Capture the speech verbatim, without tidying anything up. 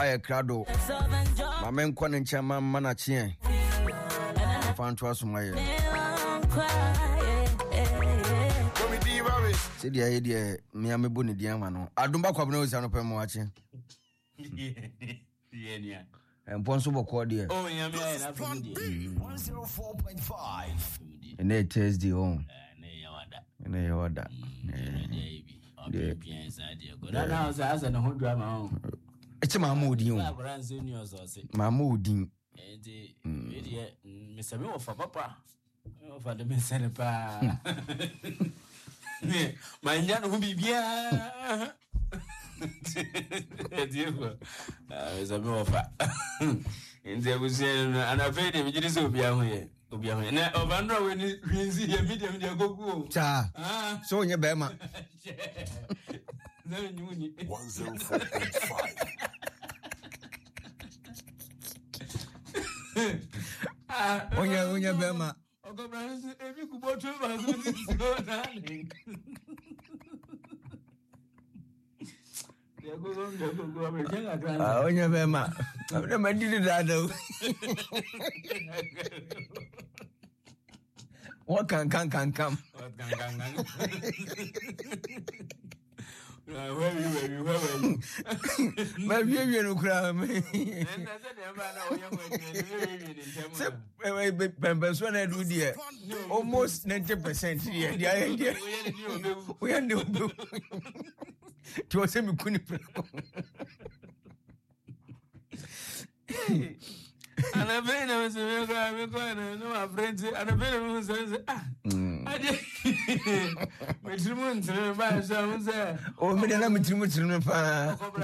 aye krado ma men kwa nche ma mana chie fa nto asomaye se dia ye dia me amebo ne dia ma no adumba kwabna osia no pem wache ye nia Emponso boko dia. Oh, yami na for me one oh four point five. Ene Thursday on. Ne yawada. Ene yawada. Eh. Okay, piansa dia. Go na na say asa na ho drama on. Eche mama odin o. Abran senior so say. Mama odin. Eh de me de me sabe wo fa papa. O fa de me sene pa. Me manja no bibia. Diego. Ah, me sabe wo fa. Nze busen ana fe de me jiri so bia ho ye. Obi ahụ na obandro we ni rinzi ya medium dia gogu cha ah so onye be ma na nyuni one oh four point five. ah onye onye be ma ogobra ebi kubo tu ba so na ni dia gogo dia gogo abejenga grand ah onye be ma abne madidi dado what can can can come what can can can where we where we where we ma wie wie no kura me na se de ba na oye mo ni wie wie ni ntem se pembe so na do die almost ninety percent die die die we and do to se mi kuni ana bene me se me kwa me kwa na no my friends ana bene me se ah ade me trimu ntre ba so me se o me na me trimu trimu pa